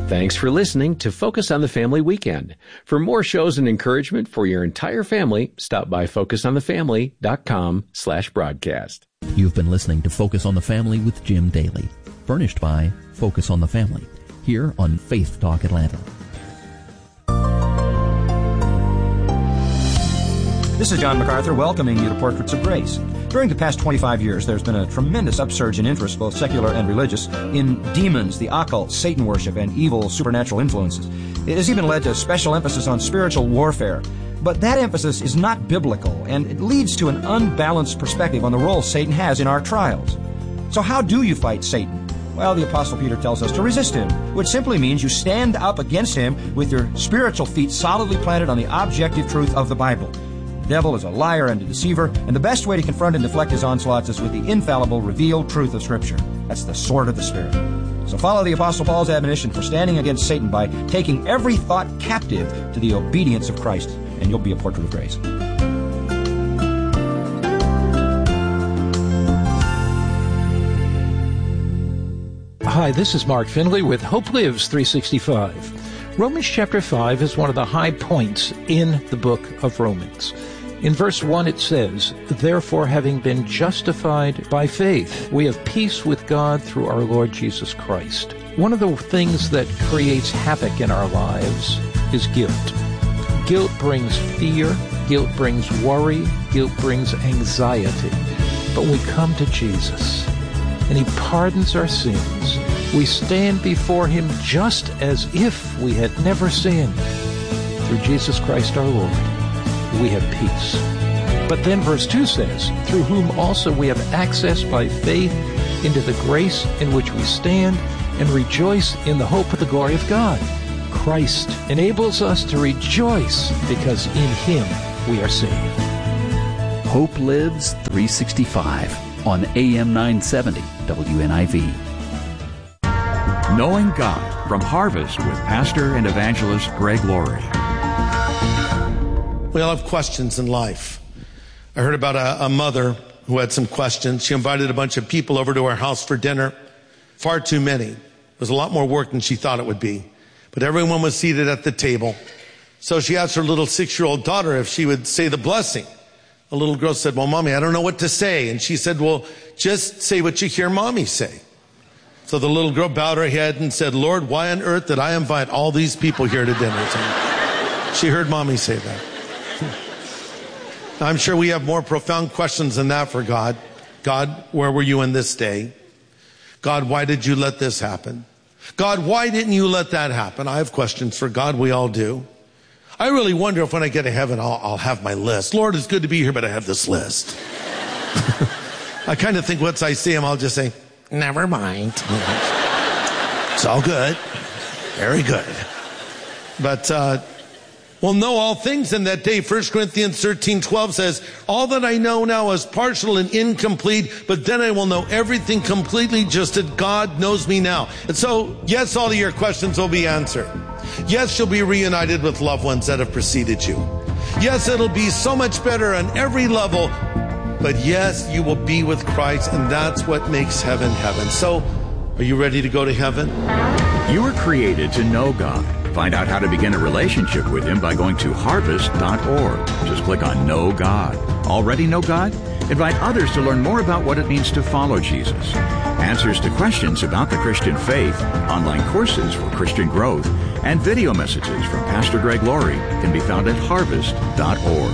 Thanks for listening to Focus on the Family Weekend. For more shows and encouragement for your entire family, stop by focusonthefamily.com/broadcast. You've been listening to Focus on the Family with Jim Daly, furnished by Focus on the Family, here on Faith Talk Atlanta. This is John MacArthur welcoming you to Portraits of Grace. During the past 25 years, there's been a tremendous upsurge in interest, both secular and religious, in demons, the occult, Satan worship, and evil supernatural influences. It has even led to special emphasis on spiritual warfare. But that emphasis is not biblical, and it leads to an unbalanced perspective on the role Satan has in our trials. So how do you fight Satan? Well, the Apostle Peter tells us to resist him, which simply means you stand up against him with your spiritual feet solidly planted on the objective truth of the Bible. The devil is a liar and a deceiver, and the best way to confront and deflect his onslaughts is with the infallible, revealed truth of Scripture. That's the sword of the Spirit. So follow the Apostle Paul's admonition for standing against Satan by taking every thought captive to the obedience of Christ, and you'll be a portrait of grace. Hi, this is Mark Finley with Hope Lives 365. Romans chapter 5 is one of the high points in the book of Romans. In verse 1 it says, "Therefore, having been justified by faith, we have peace with God through our Lord Jesus Christ." One of the things that creates havoc in our lives is guilt. Guilt brings fear, guilt brings worry, guilt brings anxiety. But when we come to Jesus, and He pardons our sins, we stand before Him just as if we had never sinned. Through Jesus Christ our Lord, we have peace. But then verse 2 says, "Through whom also we have access by faith into the grace in which we stand and rejoice in the hope of the glory of God." Christ enables us to rejoice because in Him we are saved. Hope Lives 365 on AM 970 WNIV. Knowing God from Harvest with Pastor and Evangelist Greg Laurie. We all have questions in life. I heard about a mother who had some questions. She invited a bunch of people over to her house for dinner. Far too many. It was a lot more work than she thought it would be. But everyone was seated at the table. So she asked her little 6-year-old daughter if she would say the blessing. The little girl said, "Well, Mommy, I don't know what to say." And she said, "Well, just say what you hear Mommy say." So the little girl bowed her head and said, "Lord, why on earth did I invite all these people here to dinner?" She heard Mommy say that. I'm sure we have more profound questions than that for God. God, where were you in this day? God, why did you let this happen? God, why didn't you let that happen? I have questions for God. We all do. I really wonder if when I get to heaven, I'll have my list. Lord, it's good to be here, but I have this list. I kind of think once I see him, I'll just say, "Never mind. It's all good. Very good." But we'll know all things in that day. 1 Corinthians 13:12 says, "All that I know now is partial and incomplete, but then I will know everything completely just as God knows me now." And so, yes, all of your questions will be answered. Yes, you'll be reunited with loved ones that have preceded you. Yes, it'll be so much better on every level. But yes, you will be with Christ, and that's what makes heaven heaven. So, are you ready to go to heaven? You were created to know God. Find out how to begin a relationship with Him by going to harvest.org. Just click on Know God. Already know God? Invite others to learn more about what it means to follow Jesus. Answers to questions about the Christian faith, online courses for Christian growth, and video messages from Pastor Greg Laurie can be found at harvest.org.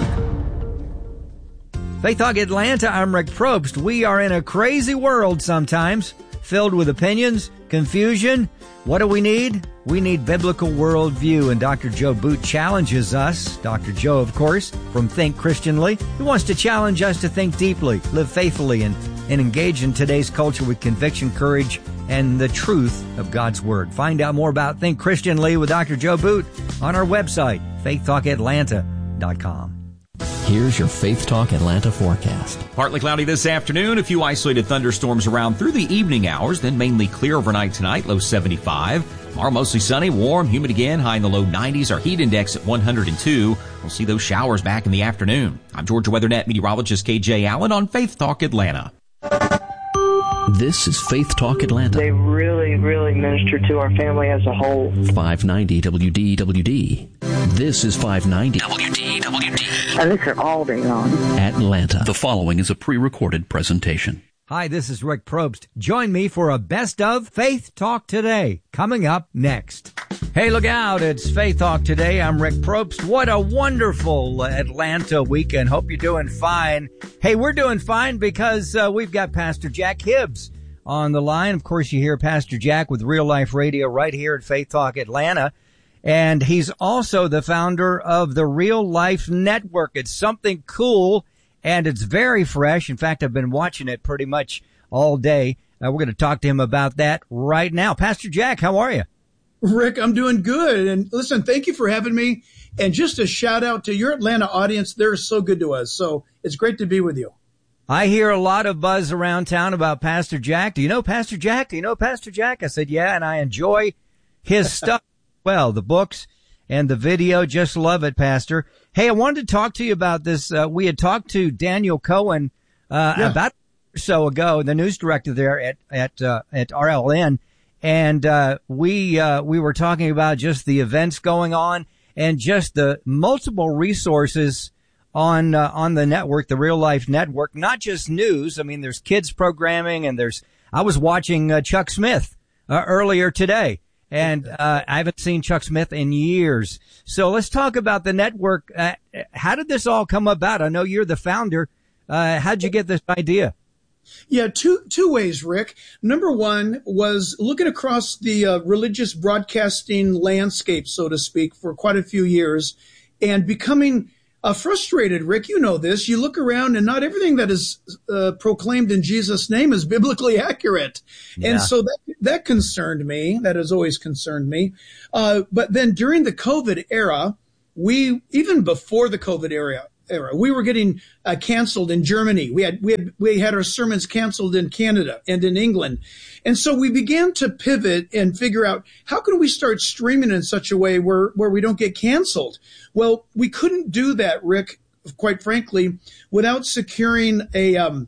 Faith Talk Atlanta, I'm Rick Probst. We are in a crazy world sometimes, filled with opinions, confusion. What do we need? We need biblical worldview, and Dr. Joe Boot challenges us. Dr. Joe, of course, from Think Christianly. He wants to challenge us to think deeply, live faithfully, and engage in today's culture with conviction, courage, and the truth of God's Word. Find out more about Think Christianly with Dr. Joe Boot on our website, faithtalkatlanta.com. Here's your Faith Talk Atlanta forecast. Partly cloudy this afternoon, a few isolated thunderstorms around through the evening hours, then mainly clear overnight tonight, low 75. Tomorrow mostly sunny, warm, humid again, high in the low 90s. Our heat index at 102. We'll see those showers back in the afternoon. I'm Georgia WeatherNet meteorologist KJ Allen on Faith Talk Atlanta. This is Faith Talk Atlanta. They really, really minister to our family as a whole. 590 WDWD. This is 590 WDWD. I listen all day long. Atlanta. The following is a pre-recorded presentation. Hi, this is Rick Probst. Join me for a Best of Faith Talk Today, coming up next. Hey, look out. It's Faith Talk Today. I'm Rick Probst. What a wonderful Atlanta weekend. Hope you're doing fine. Hey, we're doing fine because we've got Pastor Jack Hibbs on the line. Of course, you hear Pastor Jack with Real Life Radio right here at Faith Talk Atlanta. And he's also the founder of the Real Life Network. It's something cool, and it's very fresh. In fact, I've been watching it pretty much all day. We're going to talk to him about that right now. Pastor Jack, how are you? Rick, I'm doing good. And listen, thank you for having me. And just a shout out to your Atlanta audience. They're so good to us. So it's great to be with you. I hear a lot of buzz around town about Pastor Jack. Do you know Pastor Jack? Do you know Pastor Jack? I said, yeah, and I enjoy his stuff. Well, the books and the video. Just love it, Pastor. Hey, I wanted to talk to you about this. We had talked to Daniel Cohen about a year or so ago, the news director there at RLN. And we were talking about just the events going on and just the multiple resources on the network, the Real Life Network, not just news. I mean, there's kids programming and I was watching Chuck Smith earlier today, and I haven't seen Chuck Smith in years. So let's talk about the network. How did this all come about? I know you're the founder. How'd you get this idea? Yeah, two ways, Rick. Number one was looking across the religious broadcasting landscape, so to speak, for quite a few years and becoming frustrated. Rick, you know this. You look around and not everything that is proclaimed in Jesus' name is biblically accurate. Yeah. And so that concerned me. That has always concerned me. But then during the COVID era, even before the COVID era, we were getting canceled in Germany. We had our sermons canceled in Canada and in England. And so we began to pivot and figure out how can we start streaming in such a way where we don't get canceled? Well, we couldn't do that, Rick, quite frankly, without securing an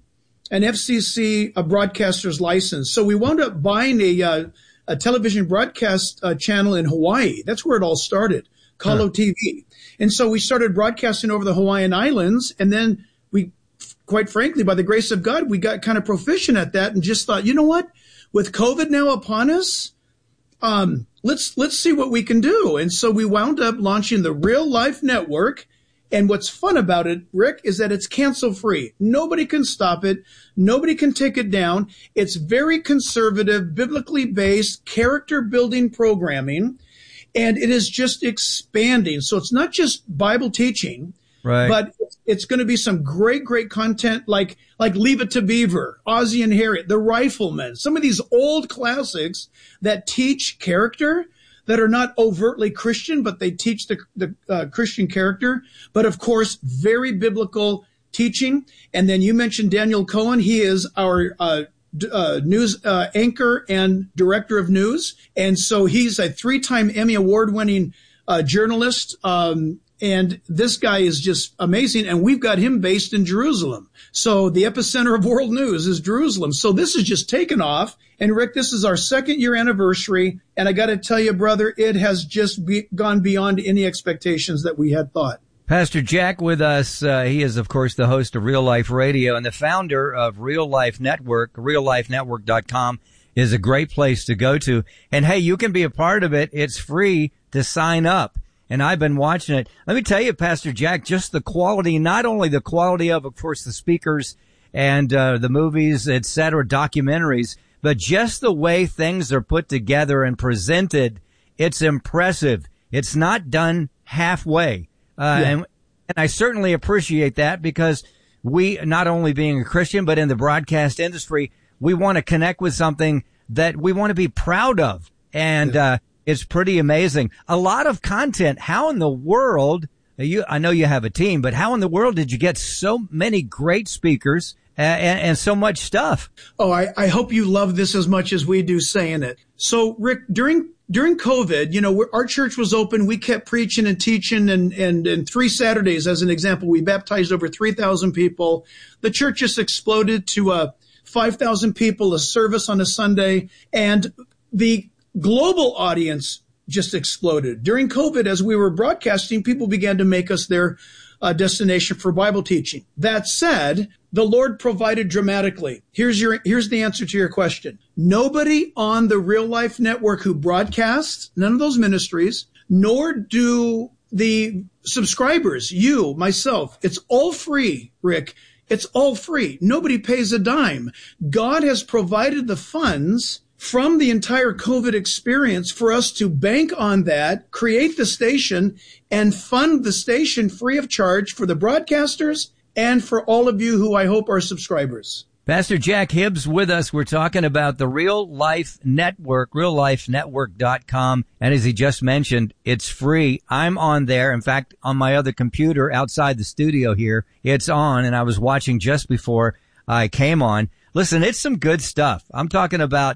FCC broadcaster's license. So we wound up buying a television broadcast channel in Hawaii. That's where it all started. Kalo TV. And so we started broadcasting over the Hawaiian Islands. And then we, quite frankly, by the grace of God, we got kind of proficient at that and just thought, you know what? With COVID now upon us, let's see what we can do. And so we wound up launching the Real Life Network. And what's fun about it, Rick, is that it's cancel free. Nobody can stop it. Nobody can take it down. It's very conservative, biblically based, character building programming. And it is just expanding. So it's not just Bible teaching, right? But it's going to be some great, great content like Leave It to Beaver, Ozzie and Harriet, The Rifleman, some of these old classics that teach character that are not overtly Christian, but they teach the Christian character. But of course, very biblical teaching. And then you mentioned Daniel Cohen. He is our news anchor and director of news. And so he's a 3-time Emmy Award-winning journalist. And this guy is just amazing. And we've got him based in Jerusalem. So the epicenter of world news is Jerusalem. So this is just taken off. And Rick, this is our 2nd year anniversary. And I got to tell you, brother, it has just gone beyond any expectations that we had thought. Pastor Jack with us. He is, of course, the host of Real Life Radio and the founder of Real Life Network. RealLifeNetwork.com is a great place to go to. And hey, you can be a part of it. It's free to sign up. And I've been watching it. Let me tell you, Pastor Jack, just the quality, not only the quality of course, the speakers and the movies, etc., documentaries, but just the way things are put together and presented. It's impressive. It's not done halfway. And I certainly appreciate that because we, not only being a Christian, but in the broadcast industry, we want to connect with something that we want to be proud of. And, it's pretty amazing. A lot of content. How in the world, I know you have a team, but how in the world did you get so many great speakers and so much stuff? Oh, I hope you love this as much as we do saying it. So Rick, during COVID, our church was open. We kept preaching and teaching and 3 Saturdays, as an example, we baptized over 3,000 people. The church just exploded to 5,000 people, a service on a Sunday, and the global audience just exploded. During COVID, as we were broadcasting, people began to make us their destination for Bible teaching. That said, the Lord provided dramatically. Here's the answer to your question. Nobody on the Real Life Network who broadcasts, none of those ministries, nor do the subscribers, you, myself. It's all free, Rick. It's all free. Nobody pays a dime. God has provided the funds from the entire COVID experience for us to bank on that, create the station, and fund the station free of charge for the broadcasters and for all of you who I hope are subscribers. Pastor Jack Hibbs with us. We're talking about the Real Life Network, reallifenetwork.com. And as he just mentioned, it's free. I'm on there. In fact, on my other computer outside the studio here, it's on. And I was watching just before I came on. Listen, it's some good stuff. I'm talking about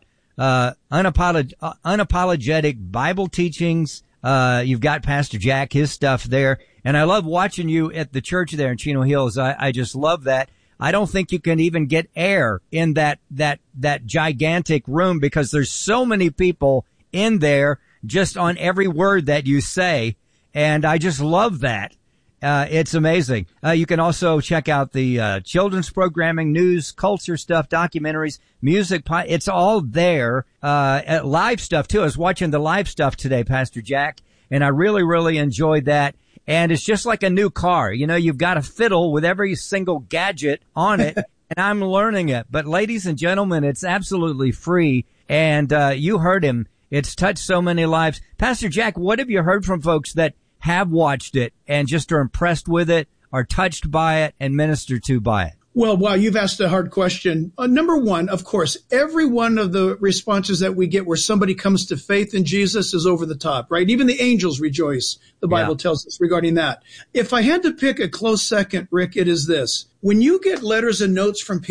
unapologetic Bible teachings. You've got Pastor Jack, his stuff there. And I love watching you at the church there in Chino Hills. I just love that. I don't think you can even get air in that gigantic room because there's so many people in there just on every word that you say. And I just love that. It's amazing. You can also check out the children's programming, news, culture stuff, documentaries, music. It's all there. Live stuff too. I was watching the live stuff today, Pastor Jack, and I really, really enjoyed that. And it's just like a new car. You know, you've got to fiddle with every single gadget on it, and I'm learning it. But ladies and gentlemen, it's absolutely free. And you heard him. It's touched so many lives. Pastor Jack, what have you heard from folks that have watched it and just are impressed with it, are touched by it, and ministered to by it? Well, wow, you've asked a hard question. Number one, of course, every one of the responses that we get where somebody comes to faith in Jesus is over the top, right? Even the angels rejoice, the Bible tells us regarding that. If I had to pick a close second, Rick, it is this. When you get letters and notes from people